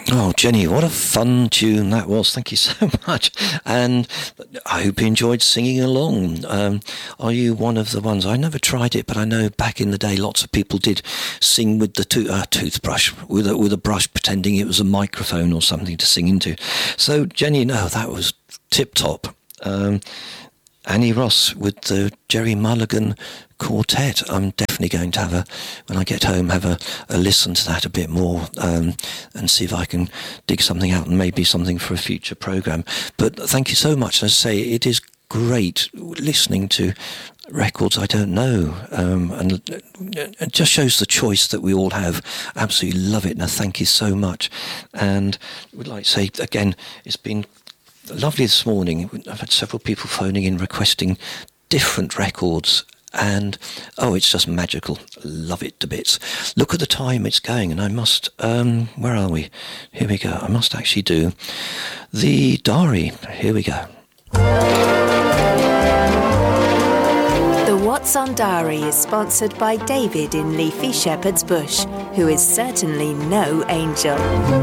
Oh, Jenny, what a fun tune that was. Thank you so much. And I hope you enjoyed singing along. Are you one of the ones? I never tried it, but I know back in the day lots of people did sing with the toothbrush, with a brush, pretending it was a microphone or something to sing into. So, Jenny, no, that was tip-top. Annie Ross with the Jerry Mulligan Quartet. I'm definitely going to when I get home, have a listen to that a bit more and see if I can dig something out and maybe something for a future programme. But thank you so much. As I say, it is great listening to records I don't know, and it just shows the choice that we all have. Absolutely love it. Now, thank you so much. And I would like to say, again, it's been lovely this morning. I've had several people phoning in requesting different records, and it's just magical. Love it to bits. Look at the time it's going, and I must where are we? Here we go. I must actually do the diary. Here we go. The What's On Diary is sponsored by David in Leafy Shepherd's Bush, who is certainly no angel.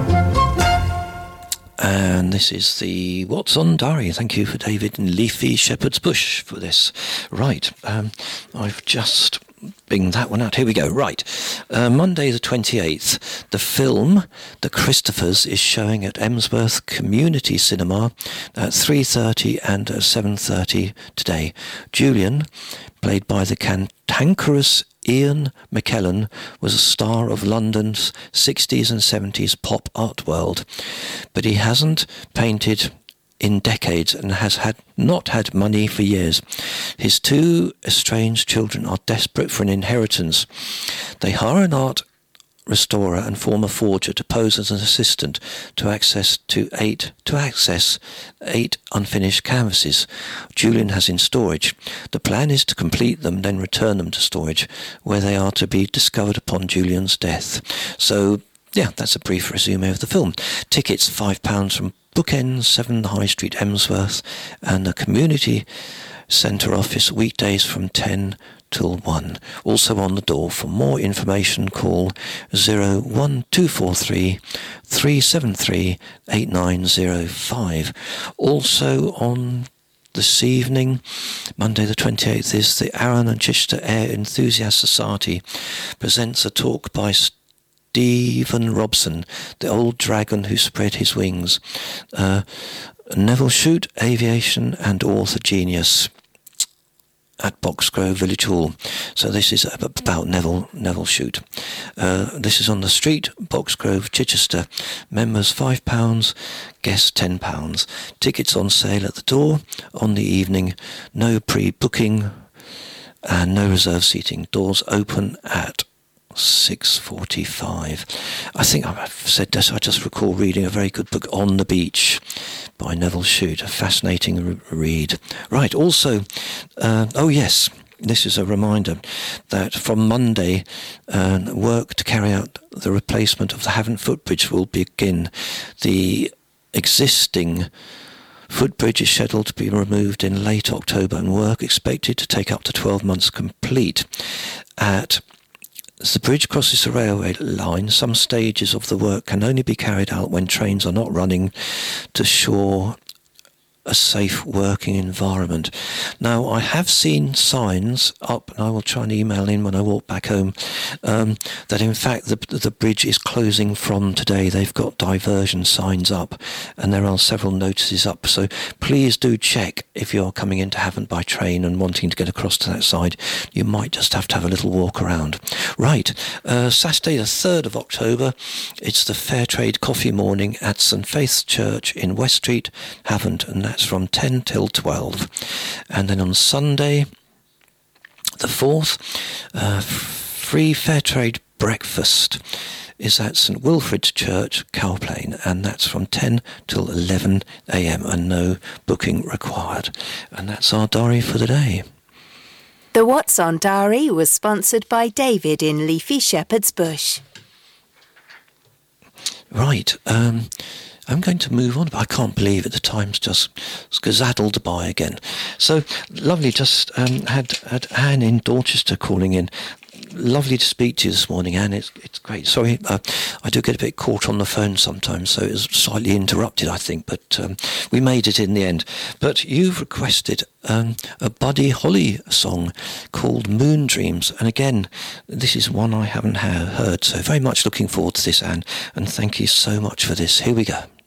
And this is the What's On Diary. Thank you for David in Leafy Shepherd's Bush for this. Right, I've just binged that one out. Here we go. Right, Monday the 28th, the film The Christophers is showing at Emsworth Community Cinema at 3:30 and 7:30 today. Julian, played by the cantankerous Ian McKellen, was a star of London's 60s and 70s pop art world, but he hasn't painted in decades and has not had money for years. His two estranged children are desperate for an inheritance. They hire an art restorer and former forger to pose as an assistant to access eight unfinished canvases Julian has in storage. The plan is to complete them, then return them to storage, where they are to be discovered upon Julian's death. So, yeah, that's a brief resume of the film. Tickets £5 from Bookends, 7 High Street, Emsworth, and the Community Centre office weekdays from 10 till 1. Also on the door. For more information, call 01243 373 8905. Also on this evening, Monday the 28th, is the Arran and Chichester Air Enthusiast Society presents a talk by Stephen Robson, the old dragon who spread his wings. Neville Shute, aviation and author genius, at Boxgrove Village Hall. So this is about Neville Shute. This is on the street, Boxgrove, Chichester. Members £5, guests £10. Tickets on sale at the door on the evening. No pre-booking and no reserve seating. Doors open at 6:45. I think I've said this. I just recall reading a very good book, On the Beach, by Neville Shute. A fascinating read. Right, also, yes, this is a reminder that from Monday, work to carry out the replacement of the Havant footbridge will begin. The existing footbridge is scheduled to be removed in late October, and work expected to take up to 12 months complete. As the bridge crosses the railway line, some stages of the work can only be carried out when trains are not running to ensure a safe working environment. Now, I have seen signs up, and I will try and email in when I walk back home, that in fact the bridge is closing from today. They've got diversion signs up, and there are several notices up. So please do check if you're coming into Havant by train and wanting to get across to that side. You might just have to have a little walk around. Right, Saturday the 3rd of October, it's the Fair Trade Coffee Morning at St Faith's Church in West Street, Havant, and that's from 10 till 12. And then on Sunday the 4th, free Fair Trade breakfast is at St Wilfrid's Church, Cowplain, and that's from 10 till 11 a.m. and no booking required. And that's our diary for the day. The What's On Diary was sponsored by David in Leafy Shepherd's Bush. Right, I'm going to move on, but I can't believe it. The time's just skedaddled by again. So lovely. Just had Anne in Dorchester calling in. lovely to speak to you this morning, Anne. It's great. Sorry, I do get a bit caught on the phone sometimes, so it was slightly interrupted, I think, but we made it in the end. But you've requested a Buddy Holly song called Moon Dreams, and again, this is one I haven't heard, so very much looking forward to this, Anne, and thank you so much for this. Here we go.